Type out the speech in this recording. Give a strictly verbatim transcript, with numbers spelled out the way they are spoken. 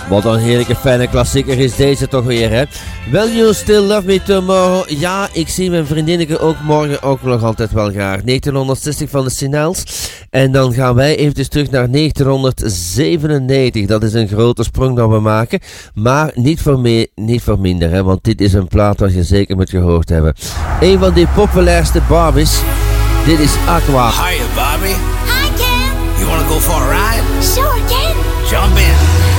Wat een heerlijke fijne klassieker is deze toch weer, hè? Will You Still Love Me Tomorrow? Ja, ik zie mijn vriendinnetje ook morgen ook nog altijd wel graag. negentienhonderdzestig van de Sinels. En dan gaan wij eventjes terug naar negentienhonderdzevenennegentig. Dat is een grote sprong dat we maken. Maar niet voor, meer, niet voor minder, hè? Want dit is een plaat wat je zeker moet gehoord hebben. Een van de populairste Barbies. Dit is Aqua. Hiya, Barbie. Hi, Ken. You wanna go for a ride? Sure, Ken. Jump in.